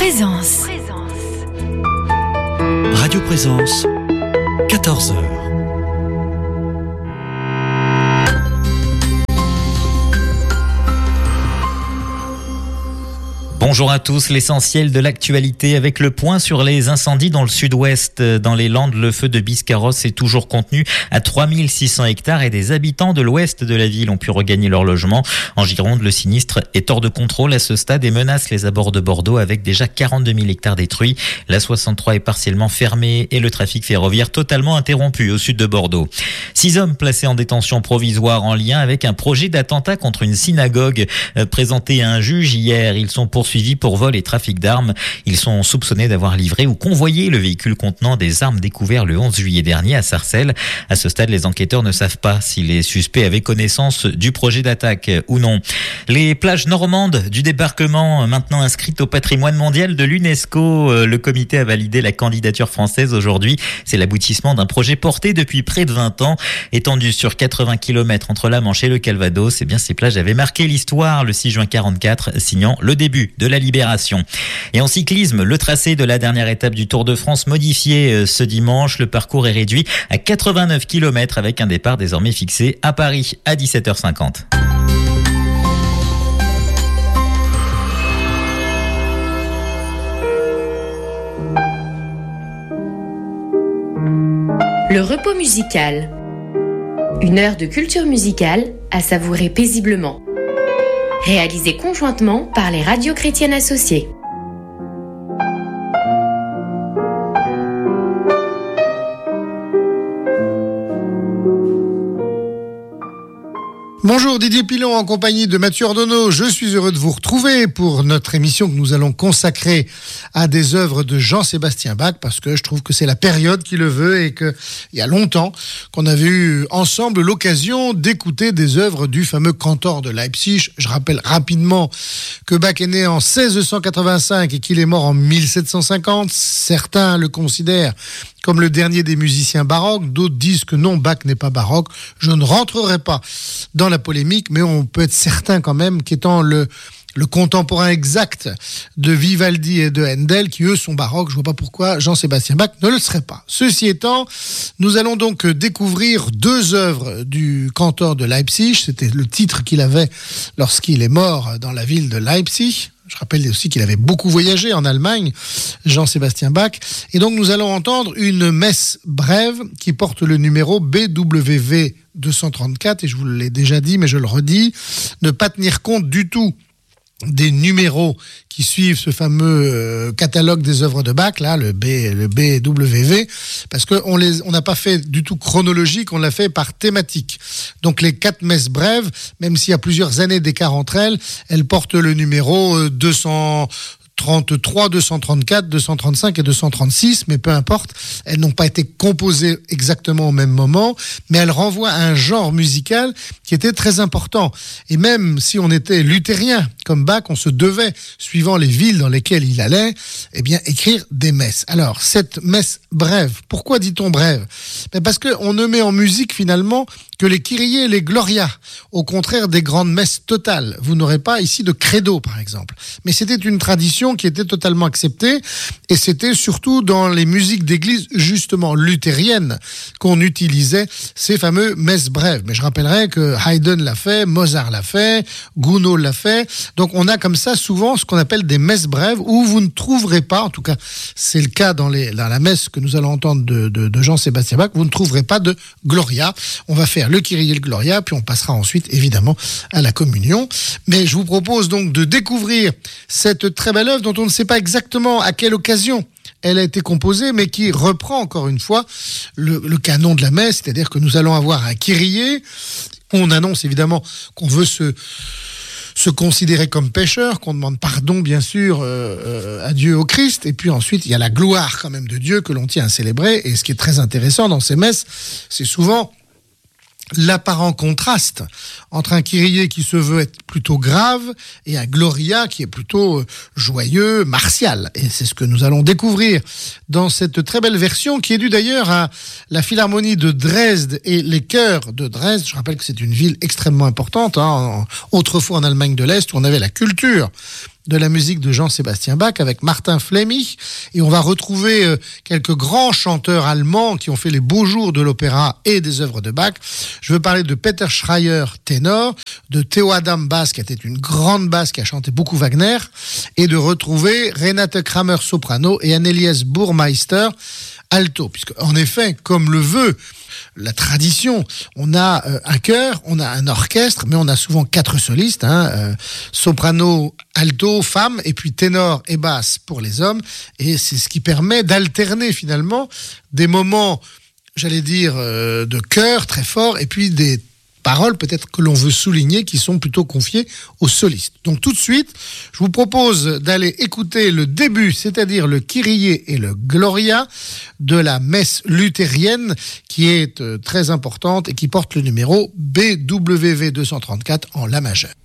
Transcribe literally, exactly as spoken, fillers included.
Présence. Radio Présence, quatorze heures. Bonjour à tous, l'essentiel de l'actualité avec le point sur les incendies dans le sud-ouest. Dans les Landes, le feu de Biscarrosse est toujours contenu à trois mille six cents hectares et des habitants de l'ouest de la ville ont pu regagner leur logement. En Gironde, le sinistre est hors de contrôle à ce stade et menace les abords de Bordeaux avec déjà quarante-deux mille hectares détruits. La soixante-trois est partiellement fermée et le trafic ferroviaire totalement interrompu au sud de Bordeaux. Six hommes placés en détention provisoire en lien avec un projet d'attentat contre une synagogue euh, présenté à un juge hier. Ils sont poursuivis pour vol et trafic d'armes. Ils sont soupçonnés d'avoir livré ou convoyé le véhicule contenant des armes découvert le onze juillet dernier à Sarcelles. À ce stade, les enquêteurs ne savent pas si les suspects avaient connaissance du projet d'attaque ou non. Les plages normandes du débarquement, maintenant inscrites au patrimoine mondial de l'UNESCO. Le comité a validé la candidature française aujourd'hui. C'est l'aboutissement d'un projet porté depuis près de vingt ans. Étendu sur quatre-vingts kilomètres entre la Manche et le Calvados, eh bien, ces plages avaient marqué l'histoire le six juin quarante-quatre, signant le début de la libération. Et en cyclisme, le tracé de la dernière étape du Tour de France modifié ce dimanche. Le parcours est réduit à quatre-vingt-neuf kilomètres avec un départ désormais fixé à Paris à dix-sept heures cinquante. Le repos musical. Une heure de culture musicale à savourer paisiblement. Réalisé conjointement par les radios chrétiennes associées. Bonjour, Didier Pilon en compagnie de Mathieu Ordonneau. Je suis heureux de vous retrouver pour notre émission que nous allons consacrer à des œuvres de Jean-Sébastien Bach parce que je trouve que c'est la période qui le veut et qu'il y a longtemps qu'on avait eu ensemble l'occasion d'écouter des œuvres du fameux cantor de Leipzig. Je rappelle rapidement que Bach est né en seize cent quatre-vingt-cinq et qu'il est mort en mille sept cent cinquante. Certains le considèrent comme le dernier des musiciens baroques, d'autres disent que non, Bach n'est pas baroque. Je ne rentrerai pas dans la polémique, mais on peut être certain quand même qu'étant le, le contemporain exact de Vivaldi et de Handel, qui eux sont baroques, je ne vois pas pourquoi Jean-Sébastien Bach ne le serait pas. Ceci étant, nous allons donc découvrir deux œuvres du cantor de Leipzig. C'était le titre qu'il avait lorsqu'il est mort dans la ville de Leipzig. Je rappelle aussi qu'il avait beaucoup voyagé en Allemagne, Jean-Sébastien Bach. Et donc, nous allons entendre une messe brève qui porte le numéro B W V deux cent trente-quatre. Et je vous l'ai déjà dit, mais je le redis, ne pas tenir compte du tout des numéros qui suivent ce fameux euh, catalogue des œuvres de Bach, là, le B, le B W V, parce qu'on les, on n'a pas fait du tout chronologique, on l'a fait par thématique. Donc les quatre messes brèves, même s'il y a plusieurs années d'écart entre elles, elles portent le numéro euh, deux cent trente-trois, deux cent trente-quatre, deux cent trente-cinq et deux cent trente-six, mais peu importe, elles n'ont pas été composées exactement au même moment, mais elles renvoient à un genre musical qui était très important. Et même si on était luthérien comme Bach, on se devait, suivant les villes dans lesquelles il allait, eh bien, écrire des messes. Alors, cette messe brève, pourquoi dit-on brève ? Ben parce qu'on ne met en musique finalement que les Kyrie et les Gloria, au contraire des grandes messes totales. Vous n'aurez pas ici de credo, par exemple. Mais c'était une tradition qui était totalement acceptée, et c'était surtout dans les musiques d'église, justement luthériennes, qu'on utilisait ces fameux messes brèves. Mais je rappellerai que Haydn l'a fait, Mozart l'a fait, Gounod l'a fait. Donc on a comme ça souvent ce qu'on appelle des messes brèves, où vous ne trouverez pas, en tout cas c'est le cas dans, les, dans la messe que nous allons entendre de, de, de Jean-Sébastien Bach, vous ne trouverez pas de Gloria. On va faire le Kyrie et le Gloria, puis on passera ensuite évidemment à la communion. Mais je vous propose donc de découvrir cette très belle œuvre dont on ne sait pas exactement à quelle occasion elle a été composée, mais qui reprend encore une fois le, le canon de la messe, c'est-à-dire que nous allons avoir un Kyrie. On annonce évidemment qu'on veut se se considérer comme pécheur, qu'on demande pardon bien sûr euh, euh, à Dieu, au Christ, et puis ensuite il y a la gloire quand même de Dieu que l'on tient à célébrer. Et ce qui est très intéressant dans ces messes, c'est souvent l'apparent contraste entre un Kyrie qui se veut être plutôt grave et un Gloria qui est plutôt joyeux, martial. Et c'est ce que nous allons découvrir dans cette très belle version qui est due d'ailleurs à la Philharmonie de Dresde et les chœurs de Dresde. Je rappelle que c'est une ville extrêmement importante, hein, autrefois en Allemagne de l'Est où on avait la culture de la musique de Jean-Sébastien Bach avec Martin Flemmich. Et on va retrouver euh, quelques grands chanteurs allemands qui ont fait les beaux jours de l'opéra et des œuvres de Bach. Je veux parler de Peter Schreier, ténor, de Theo Adam basse, qui était une grande basse, qui a chanté beaucoup Wagner, et de retrouver Renate Kramer, soprano, et Annelies Burmeister, alto. Puisque, en effet, comme le veut la tradition, on a euh, un chœur, on a un orchestre, mais on a souvent quatre solistes, hein, euh, soprano, alto, femme, et puis ténor et basse pour les hommes. Et c'est ce qui permet d'alterner finalement des moments, j'allais dire, euh, de chœur très fort, et puis des paroles peut-être que l'on veut souligner qui sont plutôt confiées aux solistes. Donc tout de suite, je vous propose d'aller écouter le début, c'est-à-dire le Kyrie et le Gloria de la messe luthérienne qui est euh, très importante et qui porte le numéro B W V deux cent trente-quatre en La majeure.